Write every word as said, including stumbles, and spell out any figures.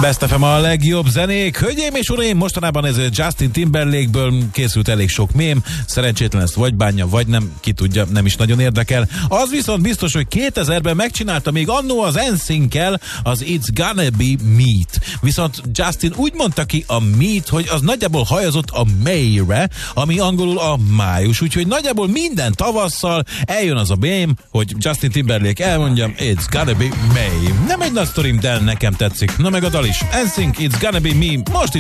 Best ef em a legjobb zenék. Hölgyeim és uraim, mostanában ez Justin Timberlake-ből készült elég sok mém. Szerencsétlen ezt vagy bánja, vagy nem, ki tudja, nem is nagyon érdekel. Az viszont biztos, hogy kétezerben megcsinálta még annó az en sync-kel az It's Gonna Be Meat. Viszont Justin úgy mondta ki a meat, hogy az nagyjából hajazott a May-re, ami angolul a május. Úgyhogy nagyjából minden tavasszal eljön az a mém, hogy Justin Timberlake elmondja, It's Gonna Be May. Nem egy nagy sztorim, de nekem tetszik. Na meg a dal is. en sync, It's Gonna Be Me. Most itt